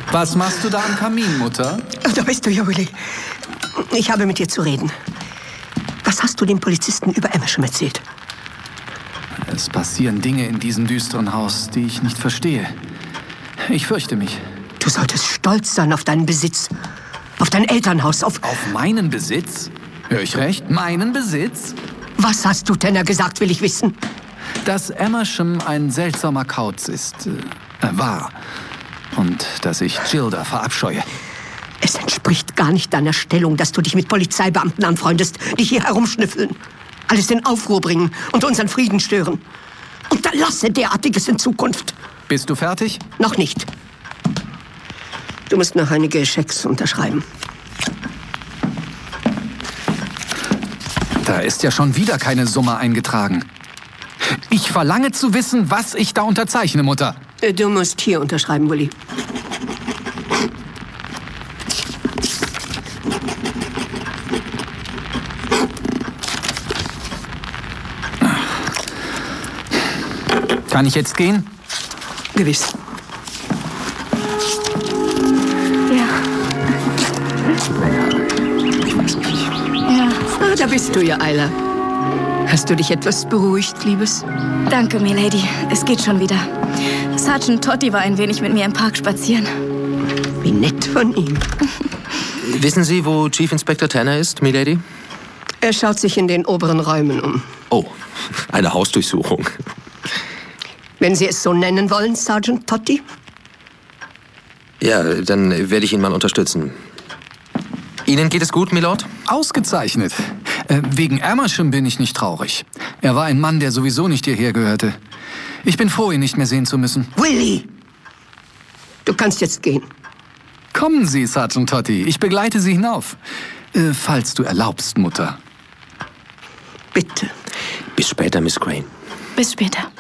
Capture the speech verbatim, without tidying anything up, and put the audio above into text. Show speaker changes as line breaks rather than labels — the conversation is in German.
Was machst du da am Kamin, Mutter?
Oh, da bist du ja, Willy. Ich habe mit dir zu reden. Was hast du dem Polizisten über Amersham erzählt?
Es passieren Dinge in diesem düsteren Haus, die ich nicht verstehe. Ich fürchte mich.
Du solltest stolz sein auf deinen Besitz. Auf dein Elternhaus, auf...
Auf meinen Besitz? Hör ich recht? Meinen Besitz?
Was hast du, Tanner, gesagt, will ich wissen?
Dass Amersham ein seltsamer Kauz ist. Äh, war. Und dass ich Gilda verabscheue.
Es entspricht gar nicht deiner Stellung, dass du dich mit Polizeibeamten anfreundest, die hier herumschnüffeln. Alles in Aufruhr bringen und unseren Frieden stören. Unterlasse derartiges in Zukunft.
Bist du fertig?
Noch nicht. Du musst noch einige Schecks unterschreiben.
Da ist ja schon wieder keine Summe eingetragen. Ich verlange zu wissen, was ich da unterzeichne, Mutter.
Du musst hier unterschreiben, Willy.
Kann ich jetzt gehen?
Gewiss.
Ja.
Ich weiß nicht.
Ja.
Ah, da bist du ja, Ayla. Hast du dich etwas beruhigt, Liebes?
Danke, Milady. Es geht schon wieder. Sergeant Totti war ein wenig mit mir im Park spazieren.
Wie nett von ihm.
Wissen Sie, wo Chief Inspector Tanner ist, Milady?
Er schaut sich in den oberen Räumen um.
Oh, eine Hausdurchsuchung.
Wenn Sie es so nennen wollen, Sergeant Totti.
Ja, dann werde ich ihn mal unterstützen. Ihnen geht es gut, Milord?
Ausgezeichnet. Äh, wegen Amersham bin ich nicht traurig. Er war ein Mann, der sowieso nicht hierher gehörte. Ich bin froh, ihn nicht mehr sehen zu müssen.
Willy! Du kannst jetzt gehen.
Kommen Sie, Sergeant Totti. Ich begleite Sie hinauf. Äh, falls du erlaubst, Mutter.
Bitte.
Bis später, Miss Crane.
Bis später.